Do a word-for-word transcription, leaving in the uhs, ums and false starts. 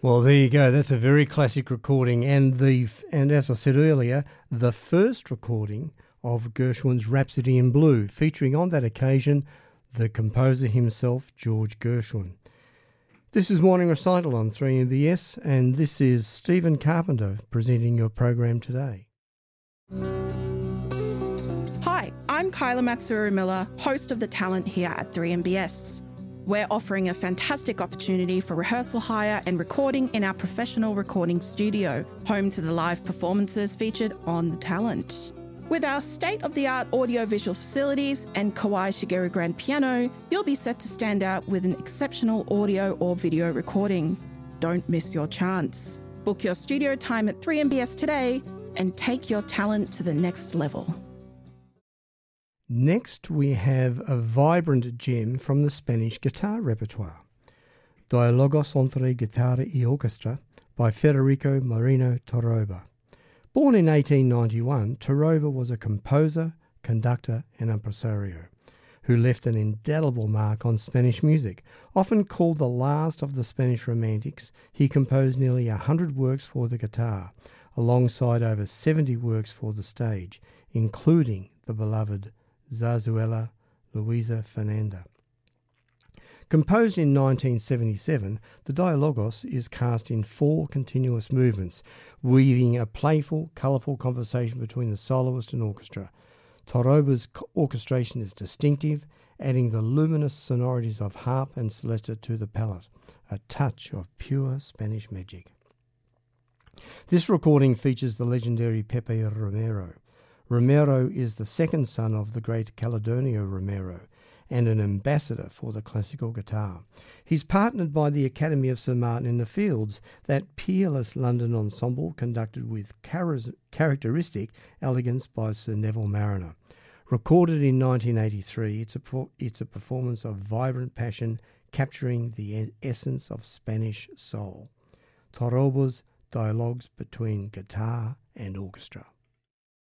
Well, there you go. That's a very classic recording, and the and as I said earlier, the first recording of Gershwin's Rhapsody in Blue, featuring on that occasion the composer himself, George Gershwin. This is Morning Recital on three M B S, and this is Stephen Carpenter presenting your program today. Hi, I'm Kyla Matsuru-Miller, host of The Talent here at three M B S. We're offering a fantastic opportunity for rehearsal hire and recording in our professional recording studio, home to the live performances featured on The Talent. With our state-of-the-art audio-visual facilities and Kawai Shigeru grand piano, you'll be set to stand out with an exceptional audio or video recording. Don't miss your chance. Book your studio time at three M B S today and take your talent to the next level. Next, we have a vibrant gem from the Spanish guitar repertoire, Diálogos entre Guitarra y Orquesta by Federico Moreno Torroba. Born in eighteen ninety-one, Torroba was a composer, conductor and impresario who left an indelible mark on Spanish music. Often called the last of the Spanish Romantics, he composed nearly one hundred works for the guitar, alongside over seventy works for the stage, including the beloved Zarzuela, Luisa Fernanda. Composed in nineteen seventy-seven, the Diálogos is cast in four continuous movements, weaving a playful, colourful conversation between the soloist and orchestra. Torroba's orchestration is distinctive, adding the luminous sonorities of harp and celesta to the palette, a touch of pure Spanish magic. This recording features the legendary Pepe Romero. Romero is the second son of the great Celedonio Romero and an ambassador for the classical guitar. He's partnered by the Academy of Saint Martin in the Fields, that peerless London ensemble conducted with chariz- characteristic elegance by Sir Neville Marriner. Recorded in nineteen eighty-three, it's a, it's a performance of vibrant passion capturing the essence of Spanish soul. Torroba's Dialogues between Guitar and Orchestra.